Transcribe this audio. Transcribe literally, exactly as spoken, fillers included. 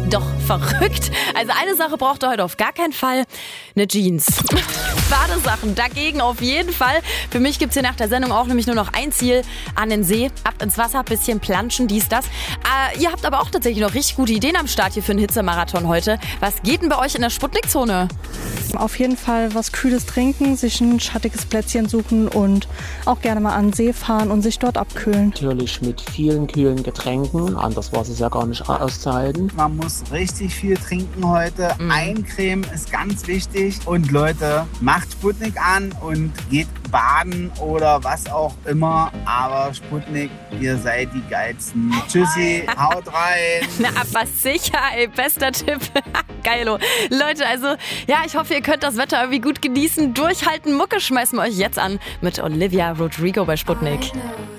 doch verrückt. Also eine Sache braucht ihr heute auf gar keinen Fall, eine Jeans. Badesachen dagegen auf jeden Fall. Für mich gibt's hier nach der Sendung auch nämlich nur noch ein Ziel, an den See, ab ins Wasser, bisschen planschen, dies, das. Äh, ihr habt aber auch tatsächlich noch richtig gute Ideen am Start hier für einen Hitzemarathon heute. Was geht denn bei euch in der Sputnik-Zone? Auf jeden Fall was Kühles trinken, sich ein schattiges Plätzchen suchen und auch gerne mal an den See fahren und sich dort abkühlen. Natürlich mit vielen kühlen Getränken, anders war es ja gar nicht auszuhalten. Man muss richtig viel trinken heute. Mm. Eincremen ist ganz wichtig. Und Leute, macht Sputnik an und geht baden oder was auch immer. Aber Sputnik, ihr seid die Geilsten. Tschüssi, haut rein. Na, aber sicher, ey, bester Tipp. Geilo. Leute, also, ja, ich hoffe, ihr könnt das Wetter irgendwie gut genießen. Durchhalten, Mucke schmeißen wir euch jetzt an mit Olivia Rodrigo bei Sputnik.